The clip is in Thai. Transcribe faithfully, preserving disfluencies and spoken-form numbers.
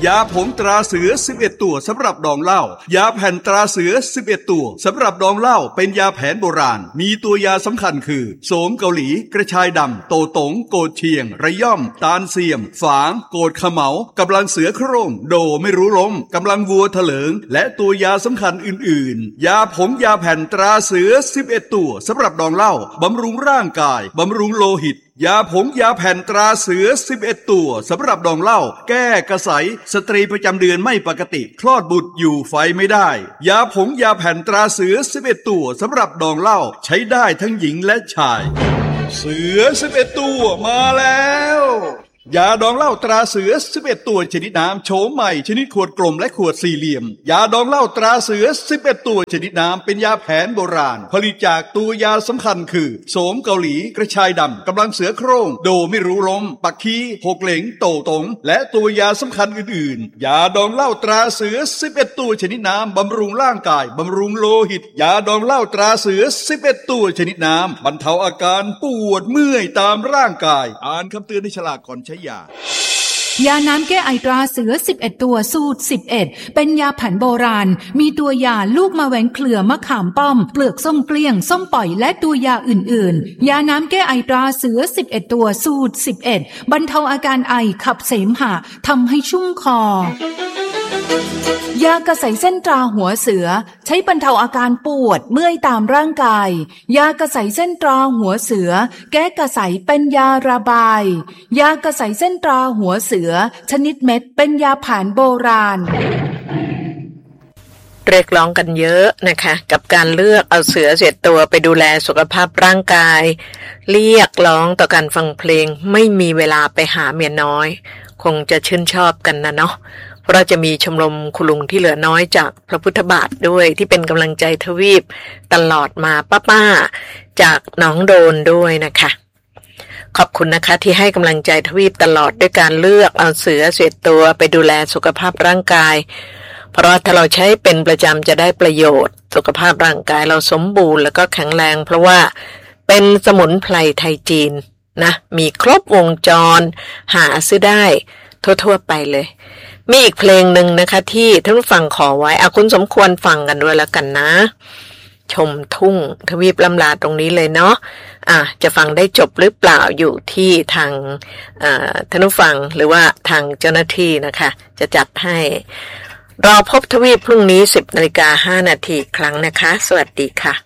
ยาผงตราเสือสิบเอ็ดตัวสำหรับดองเหล้ายาแผ่นตราเสือสิบเอ็ดตัวสำหรับดองเหล้าเป็นยาแผนโบราณมีตัวยาสำคัญคือโสมเกาหลีกระชายดำโตตงโกดเชียงระย่อมตาลเสียมฝางโกดขะเหมากำลังเสือโคร่งโดไม่รู้ล้มกำลังวัวเถลิงและตัวยาสำคัญอื่นๆยาผงยาแผ่นตราเสือสิบเอ็ดตัวสำหรับดองเหล้าบำรุงร่างกายบำรุงโลหิตยาผงยาแผ่นตราเสือสิบเอ็ดตัวสำหรับดองเหล้าแก้กระสายสตรีประจำเดือนไม่ปกติคลอดบุตรอยู่ไฟไม่ได้ยาผงยาแผ่นตราเสือสิบเอ็ดตัวสำหรับดองเหล้าใช้ได้ทั้งหญิงและชายเสือสิบเอ็ดตัวมาแล้วยาดองเหล้าตราเสือสิบเอ็ดตัวชนิดน้ำโฉมใหม่ชนิดขวดกลมและขวดสี่เหลี่ยมยาดองเหล้าตราเสือสิบเอ็ดตัวชนิดน้ำเป็นยาแผนโบราณผลิตจากตัวยาสำคัญคือโสมเกาหลีกระชายดำกำลังเสือโคร่งโดไม่รู้ล้มปักคีหกเหลงโตตงและตัวยาสำคัญอื่นๆยาดองเหล้าตราเสือสิบเอ็ดตัวชนิดน้ำบำรุงร่างกายบำรุงโลหิตยาดองเหล้าตราเสือสิบเอ็ดตัวชนิดน้ำบรรเทาอาการปวดเมื่อยตามร่างกายอ่านคำเตือนในฉลากก่อนใช้ยายาน้ำแก้ไอตราเสือสิบเอ็ดตัวสูตรสิบเอ็ดเป็นยาแผนโบราณมีตัวยาลูกมะแวงเครือมะขามป้อมเปลือกส้มเกลี้ยงส้มปล่อยและตัวยาอื่นๆยาน้ำแก้ไอตราเสือสิบเอ็ดตัวสูตรสิบเอ็ดบรรเทาอาการไอขับเสมหะทำให้ชุ่มคอยากระใสเส้นตราหัวเสือใช้บรรเทาอาการปวดเมื่อยตามร่างกายยากระใสเส้นตราหัวเสือแก้กระใสเป็นยาระบายยากระใสเส้นตราหัวเสือชนิดเม็ดเป็นยาแผนโบราณเรียกร้องกันเยอะนะคะกับการเลือกเอาเสือเสียตัวไปดูแลสุขภาพร่างกายเรียกร้องต่อการฟังเพลงไม่มีเวลาไปหาเมียน้อยคงจะชื่นชอบกันนะเนาะเพราะเราจะมีชมรมคุณลุงที่เหลือน้อยจากพระพุทธบาทด้วยที่เป็นกำลังใจทวีปตลอดมาป้าๆจากน้องโดนด้วยนะคะขอบคุณนะคะที่ให้กำลังใจทวีปตลอดด้วยการเลือกเอาเสือเสียตัวไปดูแลสุขภาพร่างกายเพราะถ้าเราใช้เป็นประจำจะได้ประโยชน์สุขภาพร่างกายเราสมบูรณ์แล้วก็แข็งแรงเพราะว่าเป็นสมุนไพรไทยจีนนะมีครบวงจรหาซื้อได้ทั่วๆไปเลยมีอีกเพลงหนึ่งนะคะที่ท่านผู้ฟังขอไว้อาคุณสมควรฟังกันด้วยแล้วกันนะชมทุ่งทวีปลำลาตรงนี้เลยเนาะอ่ะจะฟังได้จบหรือเปล่าอยู่ที่ทางท่านผู้ฟังหรือว่าทางเจ้าหน้าที่นะคะจะจัดให้รอพบทวีปพรุ่งนี้ สิบนาฬิกาห้านาทีครั้งนะคะสวัสดีค่ะ